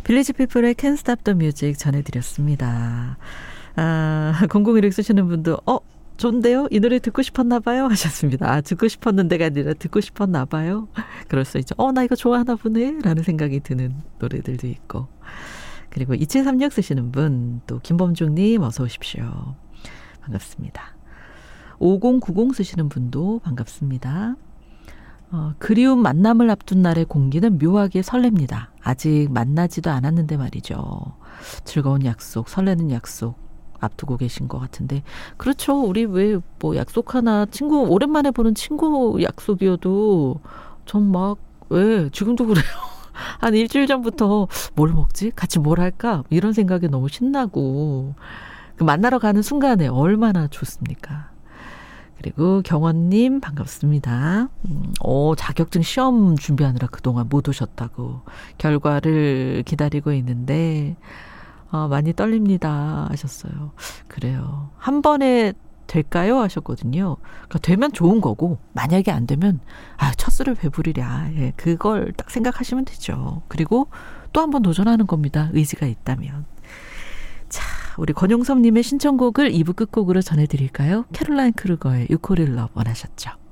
빌리지 피플의 Can't Stop the Music 전해드렸습니다. 001을 쓰시는 분도 좋은데요? 이 노래 듣고 싶었나 봐요 하셨습니다. 듣고 싶었는데가 아니라 듣고 싶었나 봐요. 그럴 수 있죠. 나 이거 좋아하나 보네 라는 생각이 드는 노래들도 있고. 그리고 2736 쓰시는 분, 또 김범중님 어서 오십시오. 반갑습니다. 5090 쓰시는 분도 반갑습니다. 그리운 만남을 앞둔 날의 공기는 묘하게 설렙니다. 아직 만나지도 않았는데 말이죠. 즐거운 약속, 설레는 약속 앞두고 계신 것 같은데, 그렇죠. 우리 왜 뭐 약속 하나, 친구 오랜만에 보는 친구 약속이어도 전 막 왜 지금도 그래요. 한 일주일 전부터 뭘 먹지? 같이 뭘 할까? 이런 생각이 너무 신나고, 그 만나러 가는 순간에 얼마나 좋습니까? 그리고 경원님 반갑습니다. 자격증 시험 준비하느라 그동안 못 오셨다고, 결과를 기다리고 있는데 많이 떨립니다 하셨어요. 그래요. 한 번에 될까요 하셨거든요. 그러니까 되면 좋은 거고, 만약에 안 되면 첫술을 배부리랴, 그걸 딱 생각하시면 되죠. 그리고 또 한 번 도전하는 겁니다. 의지가 있다면. 자, 우리 권용섭님의 신청곡을 2부 끝곡으로 전해드릴까요? 캐롤라인 크루거의 You Call It Love 원하셨죠.